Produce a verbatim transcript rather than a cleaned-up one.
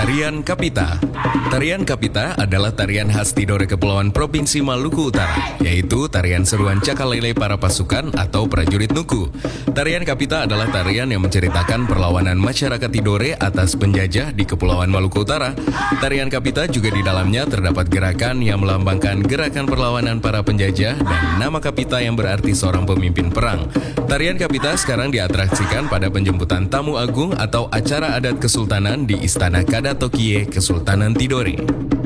Tarian Kapita. Tarian Kapita adalah tarian khas Tidore Kepulauan Provinsi Maluku Utara, yaitu tarian seruan cakalele para pasukan atau prajurit Nuku. Tarian Kapita adalah tarian yang menceritakan perlawanan masyarakat Tidore atas penjajah di Kepulauan Maluku Utara. Tarian Kapita juga di dalamnya terdapat gerakan yang melambangkan gerakan perlawanan para penjajah dan nama Kapita yang berarti seorang pemimpin perang. Tarian Kapita sekarang diatraksikan pada penjemputan tamu agung atau acara adat kesultanan di Istana Kada Tokye, Kesultanan Tidore.